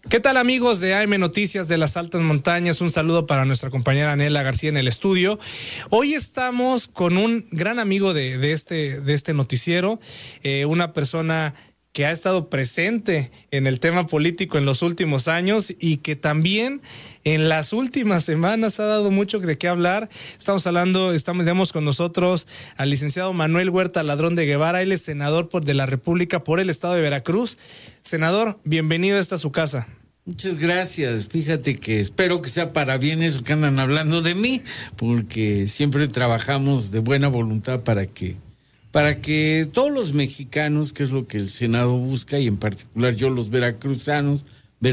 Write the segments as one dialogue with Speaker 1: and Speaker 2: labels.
Speaker 1: ¿Qué tal, amigos de AM Noticias de las Altas Montañas? Un saludo para nuestra compañera Anela García en el estudio. Hoy estamos con un gran amigo de este noticiero, una persona que ha estado presente en el tema político en los últimos años y que también en las últimas semanas ha dado mucho de qué hablar. Tenemos con nosotros al licenciado Manuel Huerta Ladrón de Guevara. Él es senador de la República por el estado de Veracruz. Senador, bienvenido a esta su casa.
Speaker 2: Muchas gracias. Fíjate que espero que sea para bien eso que andan hablando de mí, porque siempre trabajamos de buena voluntad para que todos los mexicanos, que es lo que el Senado busca, y en particular yo, los veracruzanas,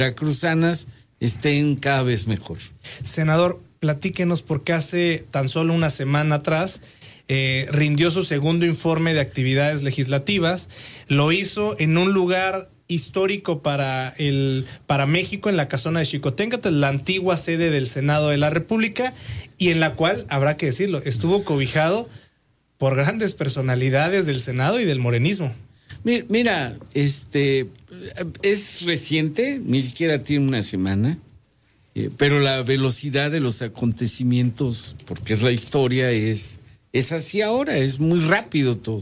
Speaker 2: estén cada vez mejor.
Speaker 1: Senador, platíquenos, porque hace tan solo una semana atrás rindió su segundo informe de actividades legislativas. Lo hizo en un lugar histórico para México, en la casona de Xicoténcatl, la antigua sede del Senado de la República, y en la cual, habrá que decirlo, estuvo cobijado por grandes personalidades del Senado y del morenismo.
Speaker 2: Mira, es reciente, ni siquiera tiene una semana, pero la velocidad de los acontecimientos, porque es la historia, es así ahora, es muy rápido todo.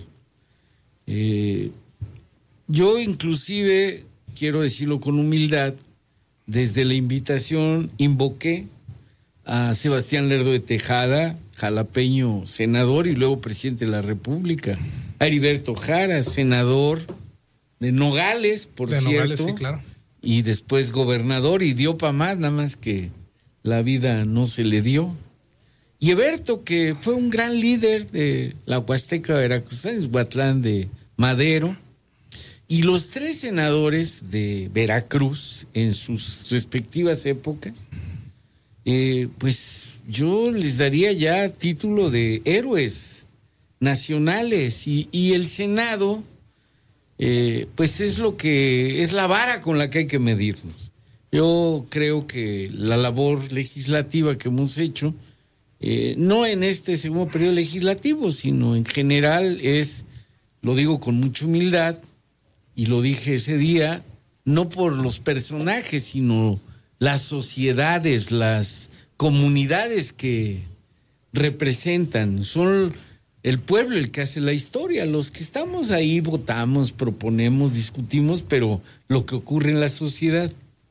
Speaker 2: Yo inclusive, quiero decirlo con humildad, desde la invitación invoqué a Sebastián Lerdo de Tejada, jalapeño senador y luego presidente de la República, a Heriberto Jara, senador de Nogales, por cierto, Nogales, sí, claro, y después gobernador, y dio para más, nada más que la vida no se le dio. Y Heriberto, que fue un gran líder de la Huasteca veracruzana, Huatlán de Madero, y los tres senadores de Veracruz en sus respectivas épocas, pues yo les daría ya título de héroes nacionales, y el Senado, pues es la vara con la que hay que medirnos. Yo creo que la labor legislativa que hemos hecho, no en este segundo periodo legislativo, sino en general, lo digo con mucha humildad, y lo dije ese día, no por los personajes, sino las sociedades, las comunidades que representan. Son el pueblo el que hace la historia. Los que estamos ahí votamos, proponemos, discutimos, pero lo que ocurre en la sociedad.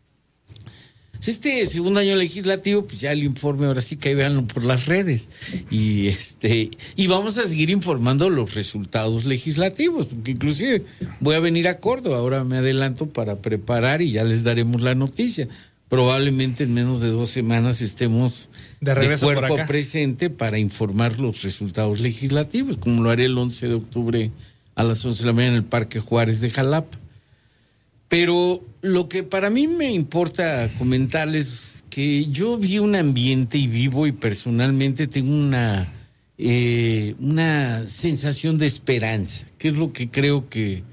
Speaker 2: Este segundo año legislativo, pues ya el informe, ahora sí que ahí véanlo por las redes. Y vamos a seguir informando los resultados legislativos, porque inclusive voy a venir a Córdoba, ahora me adelanto para preparar y ya les daremos la noticia. Probablemente en menos de 2 semanas estemos de regreso de cuerpo presente para informar los resultados legislativos, como lo haré el 11 de octubre a las 11 de la mañana en el Parque Juárez de Jalapa. Pero lo que para mí me importa comentarles es que yo vi un ambiente y vivo, y personalmente tengo una sensación de esperanza, que es lo que creo que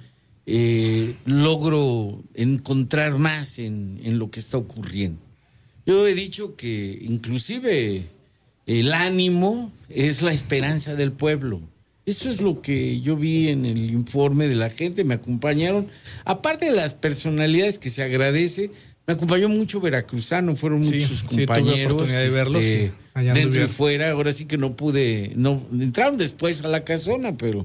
Speaker 2: logro encontrar más en lo que está ocurriendo. Yo he dicho que inclusive el ánimo es la esperanza del pueblo. Eso es lo que yo vi en el informe de la gente. Me acompañaron, aparte de las personalidades que se agradece, me acompañó mucho veracruzano, fueron muchos compañeros, tuve oportunidad de verlos, dentro y fuera. Ahora sí que no entraron después a la casona, pero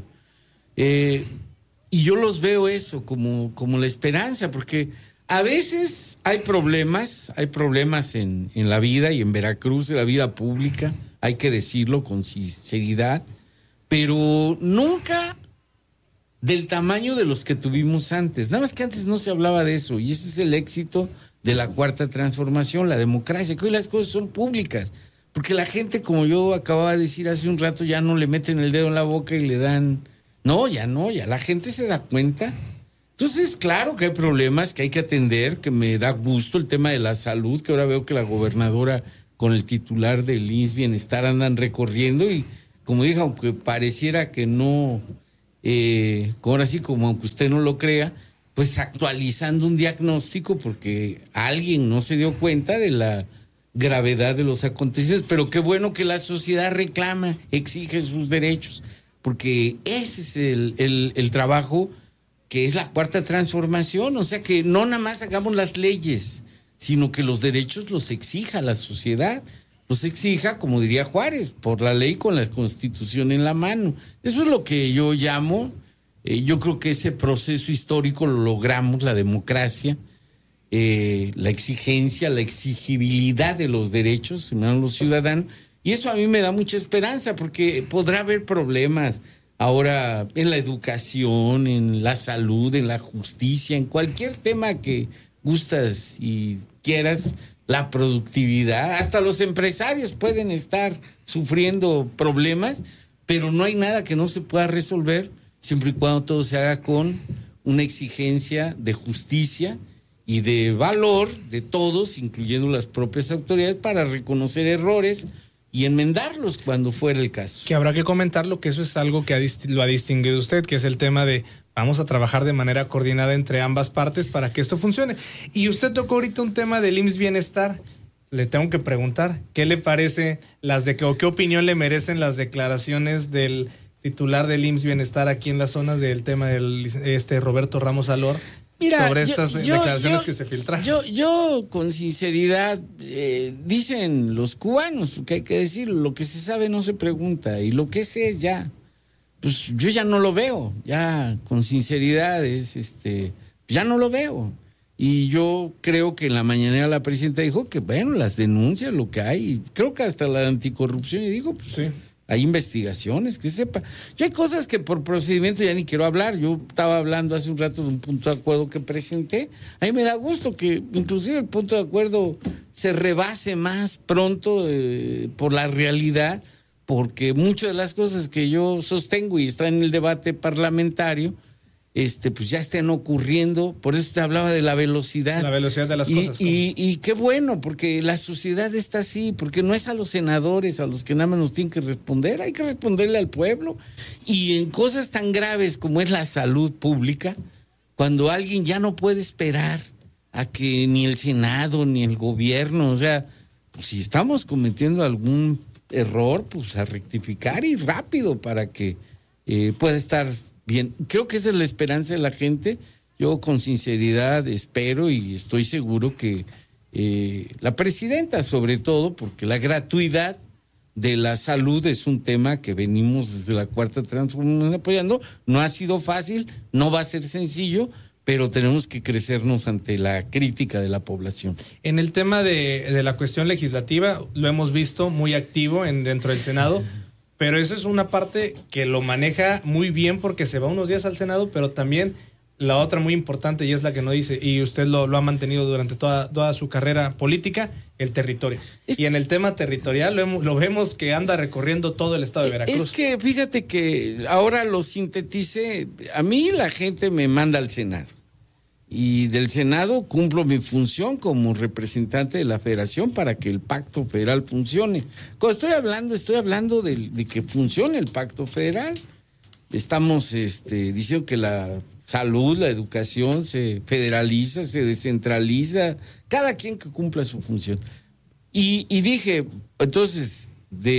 Speaker 2: y yo los veo eso como la esperanza, porque a veces hay problemas en la vida, y en Veracruz, en la vida pública, hay que decirlo con sinceridad, pero nunca del tamaño de los que tuvimos antes. Nada más que antes no se hablaba de eso, y ese es el éxito de la Cuarta Transformación, la democracia, que hoy las cosas son públicas, porque la gente, como yo acababa de decir hace un rato, ya no le meten el dedo en la boca y le dan... ya la gente se da cuenta. Entonces, claro que hay problemas que hay que atender, que me da gusto el tema de la salud, que ahora veo que la gobernadora con el titular del IMSS Bienestar andan recorriendo, y como dije, aunque pareciera que no, ahora sí, como aunque usted no lo crea, pues actualizando un diagnóstico, porque alguien no se dio cuenta de la gravedad de los acontecimientos. Pero qué bueno que la sociedad reclama, exige sus derechos, porque ese es el trabajo que es la Cuarta Transformación. O sea, que no nada más hagamos las leyes, sino que los derechos los exija la sociedad. Los exija, como diría Juárez, por la ley con la Constitución en la mano. Eso es lo que yo llamo, yo creo que ese proceso histórico lo logramos, la democracia, la exigencia, la exigibilidad de los derechos de los ciudadanos, y eso a mí me da mucha esperanza, porque podrá haber problemas ahora en la educación, en la salud, en la justicia, en cualquier tema que gustas y quieras, la productividad, hasta los empresarios pueden estar sufriendo problemas, pero no hay nada que no se pueda resolver siempre y cuando todo se haga con una exigencia de justicia y de valor de todos, incluyendo las propias autoridades, para reconocer errores y enmendarlos cuando fuera el caso.
Speaker 1: Que habrá que comentarlo, que eso es algo que lo ha distinguido usted, que es el tema de vamos a trabajar de manera coordinada entre ambas partes para que esto funcione. Y usted tocó ahorita un tema del IMSS Bienestar. Le tengo que preguntar, ¿qué le parece o qué opinión le merecen las declaraciones del titular del IMSS Bienestar aquí en las zonas del tema del Roberto Ramos Alor? Mira, sobre estas declaraciones que se filtraron.
Speaker 2: Yo con sinceridad, dicen los cubanos, que hay que decirlo, lo que se sabe no se pregunta, y lo que sé es ya, pues yo ya no lo veo, ya con sinceridad ya no lo veo. Y yo creo que en la mañanera la presidenta dijo que, bueno, las denuncias, lo que hay, creo que hasta la anticorrupción, y dijo, pues sí, hay investigaciones, que sepa. Yo hay cosas que por procedimiento ya ni quiero hablar. Yo estaba hablando hace un rato de un punto de acuerdo que presenté. A mí me da gusto que inclusive el punto de acuerdo se rebase más pronto por la realidad, porque muchas de las cosas que yo sostengo y están en el debate parlamentario, pues ya estén ocurriendo. Por eso te hablaba de la velocidad. La
Speaker 1: velocidad de las cosas.
Speaker 2: Y qué bueno, porque la sociedad está así, porque no es a los senadores a los que nada más nos tienen que responder, hay que responderle al pueblo. Y en cosas tan graves como es la salud pública, cuando alguien ya no puede esperar a que ni el Senado ni el gobierno, o sea, pues si estamos cometiendo algún error, pues a rectificar y rápido para que pueda estar bien. Creo que esa es la esperanza de la gente. Yo con sinceridad espero y estoy seguro que la presidenta, sobre todo, porque la gratuidad de la salud es un tema que venimos desde la Cuarta Transformación apoyando. No ha sido fácil, no va a ser sencillo, pero tenemos que crecernos ante la crítica de la población.
Speaker 1: En el tema de la cuestión legislativa, lo hemos visto muy activo dentro del Senado. Pero eso es una parte que lo maneja muy bien porque se va unos días al Senado, pero también la otra muy importante, y es la que no dice, y usted lo ha mantenido durante toda su carrera política, el territorio. Y en el tema territorial lo vemos que anda recorriendo todo el estado de Veracruz.
Speaker 2: Es que fíjate que ahora lo sinteticé, a mí la gente me manda al Senado. Y del Senado cumplo mi función como representante de la Federación para que el Pacto Federal funcione. Cuando estoy hablando de que funcione el Pacto Federal. Estamos diciendo que la salud, la educación se federaliza, se descentraliza, cada quien que cumpla su función. Y dije, entonces,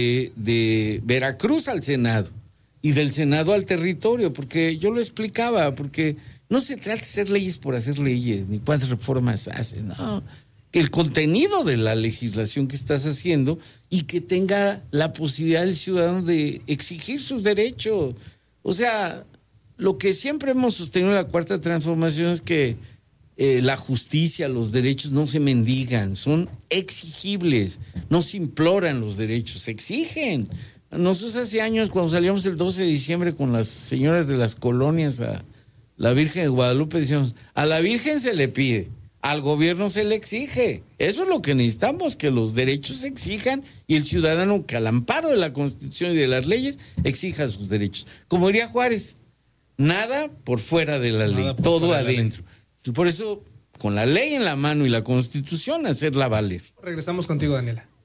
Speaker 2: de Veracruz al Senado y del Senado al territorio, porque yo lo explicaba, porque no se trata de hacer leyes por hacer leyes, ni cuántas reformas hacen, no. Que el contenido de la legislación que estás haciendo y que tenga la posibilidad del ciudadano de exigir sus derechos. O sea, lo que siempre hemos sostenido en la Cuarta Transformación es que la justicia, los derechos no se mendigan, son exigibles, no se imploran los derechos, se exigen. Nosotros hace años, cuando salíamos el 12 de diciembre con las señoras de las colonias a la Virgen de Guadalupe, decíamos, a la Virgen se le pide, al gobierno se le exige. Eso es lo que necesitamos, que los derechos se exijan y el ciudadano, que al amparo de la Constitución y de las leyes, exija sus derechos. Como diría Juárez, nada por fuera de la ley, todo adentro. Por eso, con la ley en la mano y la Constitución, hacerla valer.
Speaker 1: Regresamos contigo, Daniela.